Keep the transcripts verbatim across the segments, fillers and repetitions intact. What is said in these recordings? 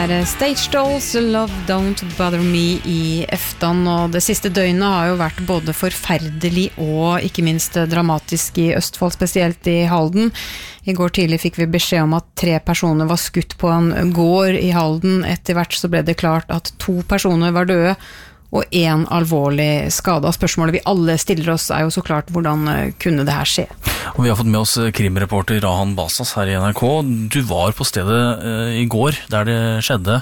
er Stage Dolls, Love Don't Bother Me i Eftan, og det siste døgnet har jo vært både forferdelig og ikke minst dramatisk i Østfold, spesielt i Halden. I går tidlig fikk vi beskjed om at tre personer var skutt på en gård i Halden. Etter hvert så ble det klart at to personer var døde, og en alvorlig skade. Spørsmålet vi alle stiller oss er jo så klart, hvordan kunne det her skje? Og vi har fått med oss krimreporter Rahan Basas her i N R K. Du var på stedet uh, i går, der det skjedde.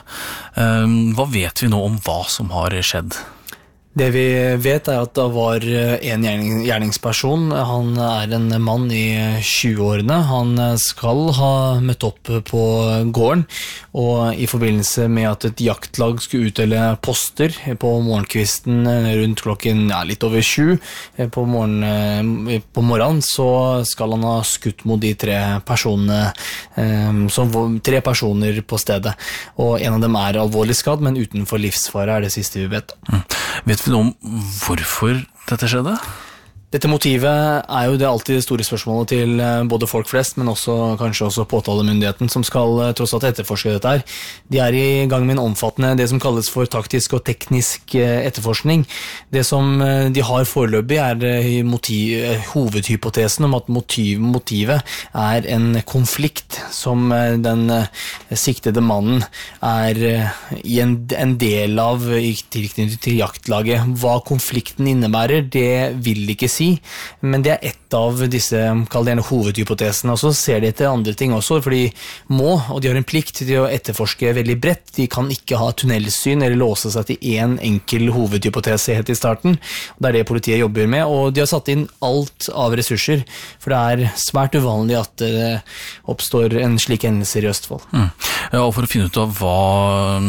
Uh, hva vet vi nå om hva som har skjedd? Det vi vet er at det var en gjerning, gjerningsperson. Han er en mann i tjue-årene. Han skal ha møtt opp på gården, og i forbindelse med at et jaktlag skulle utdele poster på morgenkvisten rundt klokken ja, litt over sju på, morgen, på morgenen, så skal han ha skutt mot de tre personene, som, tre personer på stedet. Og en av dem er alvorlig skadd, men utenfor livsfare er det siste vi vet. Mm. Vet vi noe om hvorfor dette skjedde? Dette motivet er jo det alltid det store spørsmålet til både folk flest, men også kanskje også påtalemyndigheten som skal tross alt etterforske dette her. De er i gang med en omfattende, det som kalles for taktisk og teknisk etterforskning. Det som de har foreløpig er motiv, hovedhypotesen om at motiv, motivet er en konflikt som den siktede mannen er i en, en del av i tilknytning til jaktlaget. Hva konflikten innebærer, det vil ikke si. Men det er ett av disse kall det gjerne hovedhypotesene, og så ser de etter andre ting også, for de må, og de har en plikt til å etterforske veldig bredt. De kan ikke ha tunnelsyn eller låse seg til en enkel hovedhypotese helt i starten. Det er det politiet jobber med, og de har satt inn alt av ressurser, for det er svært uvanlig at det oppstår en slik hendelse i Østfold. Mm. Ja, og for å finne ut av hva,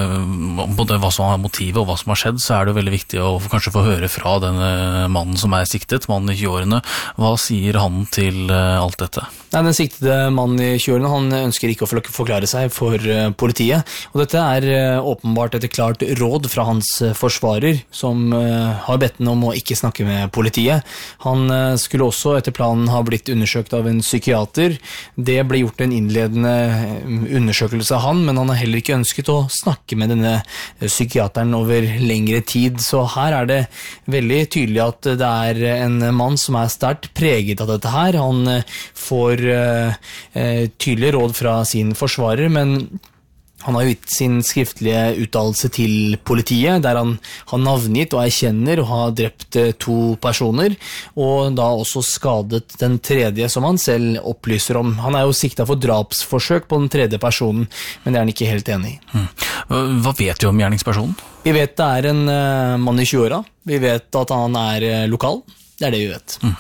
både hva som er motivet og hva som har skjedd, så er det veldig viktig å kanskje få høre fra denne mannen som er siktet, mannen i tjue-årene. Hva sier han til alt dette? Nei, den siktede mannen i tjue-årene, han ønsker ikke å forklare seg for politiet, og dette er åpenbart et klart råd fra hans forsvarer, som har bedt han om å ikke snakke med politiet. Han skulle også etter planen ha blitt undersøkt av en psykiater. Det ble gjort en innledende undersøkelse av han, men han har heller ikke ønsket å snakke med denne psykiateren over lengre tid, så her er det veldig tydelig at det er en mann som er sterkt preget av dette her. Han får uh, tydelig råd fra sin forsvarer, men han har gitt sin skriftlige uttalelse til politiet, der han har navngitt og erkjenner og har drept to personer, og da også skadet den tredje, som han selv opplyser om. Han er jo siktet for drapsforsøk på den tredje personen, men det er han ikke helt enig i. Hmm. Hva vet du om gjerningspersonen? Vi vet det er en uh, mann i tjue-åra. Vi vet at han er uh, lokal. Det er det vi vet. Mm.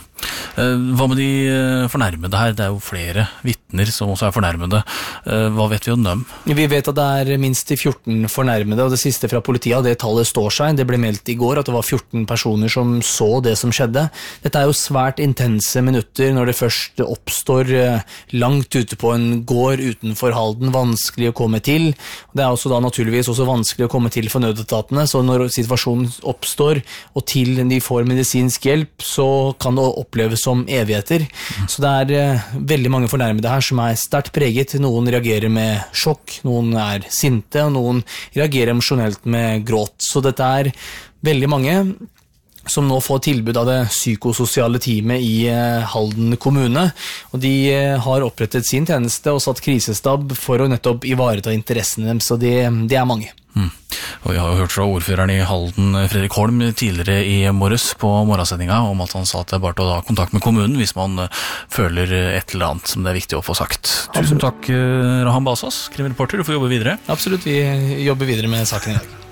Hva med de fornærmede her? Det er jo flere vittner som også er fornærmede. Hva vet vi om dem? Vi vet at det er minst fjorten fornærmede, og det siste fra politiet, det tallet står seg. Det ble meldt i går at det var fjorten personer som så det som skjedde. Dette er jo svært intense minutter når det først oppstår langt ute på en gård utenfor Halden, vanskelig å komme til. Det er også da naturligvis også vanskelig å komme til for nødetatene, så når situasjonen oppstår og til de får medisinsk hjelp, så kan det oppleves som evigheter. Mm. Så det er uh, veldig mange fornærmede her som er sterkt preget. Noen reagerer med sjokk, noen er sinte, og noen reagerer emosjonelt med gråt. Så dette er veldig mange som nå får tilbud av det psykososiale teamet i uh, Halden kommune, og de uh, har opprettet sin tjeneste og satt krisestab for å nettopp ivareta interessene dem, så det, det er mange. Mm. Og vi har jo hørt fra ordføreren i Halden, Fredrik Holm, tidligere i morges på morgensendinga om at han sa at det er bare til å ha kontakt med kommunen hvis man føler et eller annet som det er viktig å få sagt. Tusen takk, Rahan Basas, krimreporter. Du får jobbe videre. Absolutt, vi jobber videre med saken i dag.